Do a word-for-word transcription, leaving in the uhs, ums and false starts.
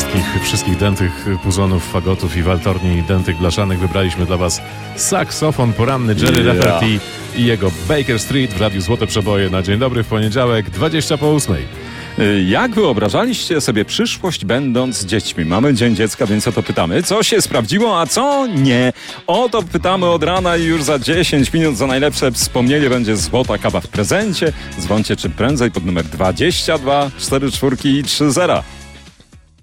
wszystkich, wszystkich dętych puzonów, fagotów i waltorni dętych blaszanych wybraliśmy dla was saksofon poranny Jerry Yeah. Rafferty i jego Baker Street w Radiu Złote Przeboje na dzień dobry w poniedziałek, dwadzieścia po ósmej. Jak wyobrażaliście sobie przyszłość będąc dziećmi? Mamy Dzień Dziecka, więc o to pytamy. Co się sprawdziło, a co nie? O to pytamy od rana i już za dziesięć minut za najlepsze wspomnienie będzie złota kawa w prezencie. Dzwońcie czym prędzej pod numer dwadzieścia dwa czterdzieści cztery i trzy zera.